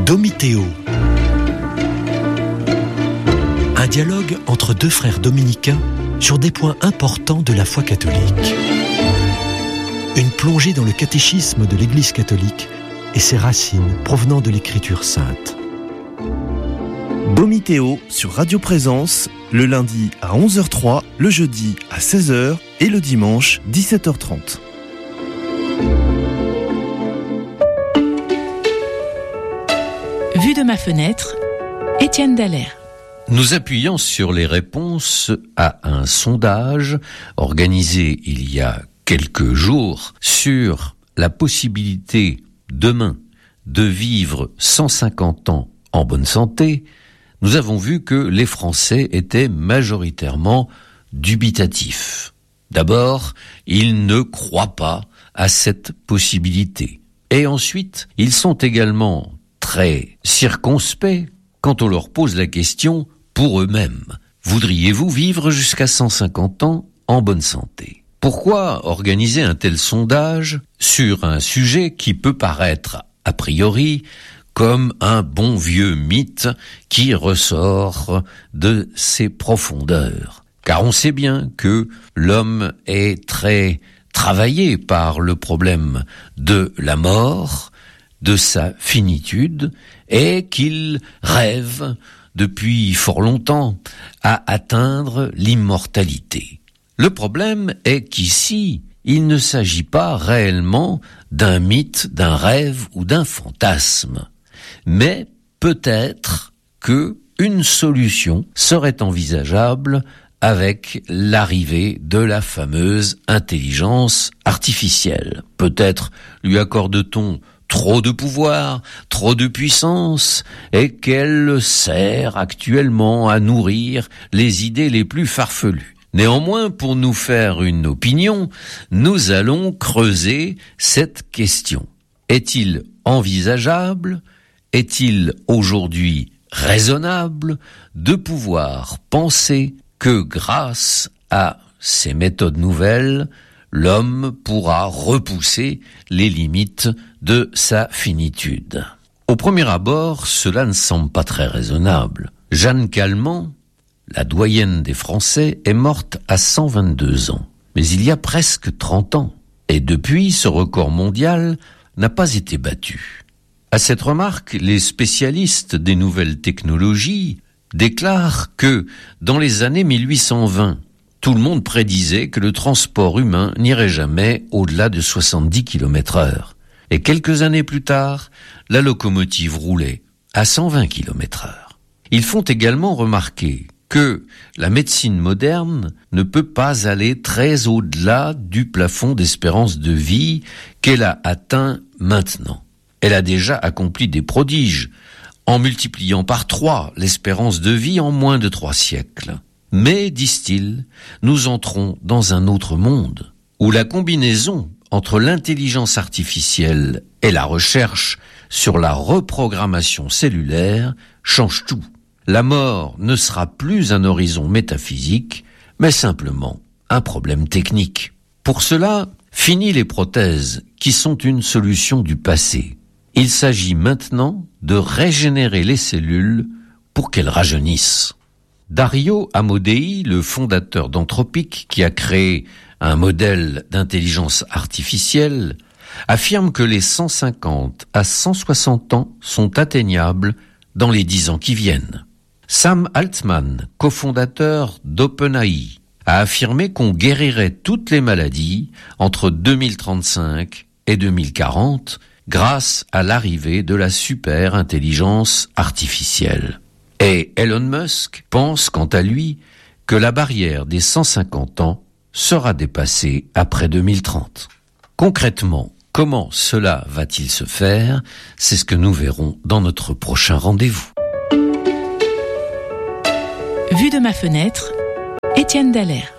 Domitéo. Un dialogue entre deux frères dominicains sur des points importants de la foi catholique. Une plongée dans le catéchisme de l'Église catholique et ses racines provenant de l'Écriture sainte. Domitéo sur Radio Présence, le lundi à 11h03, le jeudi à 16h et le dimanche 17h30. Vue de ma fenêtre, Étienne Dallaire. Nous appuyons sur les réponses à un sondage organisé il y a quelques jours sur la possibilité demain de vivre 150 ans en bonne santé. Nous avons vu que les Français étaient majoritairement dubitatifs. D'abord, ils ne croient pas à cette possibilité. Et ensuite, ils sont également très circonspects quand on leur pose la question pour eux-mêmes. Voudriez-vous vivre jusqu'à 150 ans en bonne santé ? Pourquoi organiser un tel sondage sur un sujet qui peut paraître, a priori, comme un bon vieux mythe qui ressort de ses profondeurs ? Car on sait bien que l'homme est très travaillé par le problème de la mort, de sa finitude, et qu'il rêve depuis fort longtemps à atteindre l'immortalité. Le problème est qu'ici, il ne s'agit pas réellement d'un mythe, d'un rêve ou d'un fantasme, mais peut-être que une solution serait envisageable avec l'arrivée de la fameuse intelligence artificielle. Peut-être lui accorde-t-on trop de pouvoir, trop de puissance, et qu'elle sert actuellement à nourrir les idées les plus farfelues. Néanmoins, pour nous faire une opinion, nous allons creuser cette question. Est-il envisageable, est-il aujourd'hui raisonnable de pouvoir penser que grâce à ces méthodes nouvelles, l'homme pourra repousser les limites de sa finitude? Au premier abord, cela ne semble pas très raisonnable. Jeanne Calment, la doyenne des Français, est morte à 122 ans. Mais il y a presque 30 ans. Et depuis, ce record mondial n'a pas été battu. À cette remarque, les spécialistes des nouvelles technologies déclarent que, dans les années 1820, tout le monde prédisait que le transport humain n'irait jamais au-delà de 70 km/h. Et quelques années plus tard, la locomotive roulait à 120 km/h. Ils font également remarquer que la médecine moderne ne peut pas aller très au-delà du plafond d'espérance de vie qu'elle a atteint maintenant. Elle a déjà accompli des prodiges, en multipliant par 3 l'espérance de vie en moins de 3 siècles. Mais, disent-ils, nous entrons dans un autre monde, où la combinaison entre l'intelligence artificielle et la recherche sur la reprogrammation cellulaire change tout. La mort ne sera plus un horizon métaphysique, mais simplement un problème technique. Pour cela, fini les prothèses, qui sont une solution du passé. Il s'agit maintenant de régénérer les cellules pour qu'elles rajeunissent. Dario Amodei, le fondateur d'Anthropic, qui a créé un modèle d'intelligence artificielle, affirme que les 150 à 160 ans sont atteignables dans les 10 ans qui viennent. Sam Altman, cofondateur d'OpenAI, a affirmé qu'on guérirait toutes les maladies entre 2035 et 2040 grâce à l'arrivée de la super intelligence artificielle. Et Elon Musk pense, quant à lui, que la barrière des 150 ans sera dépassée après 2030. Concrètement, comment cela va-t-il se faire ? C'est ce que nous verrons dans notre prochain rendez-vous. Vue de ma fenêtre, Étienne Dallaire.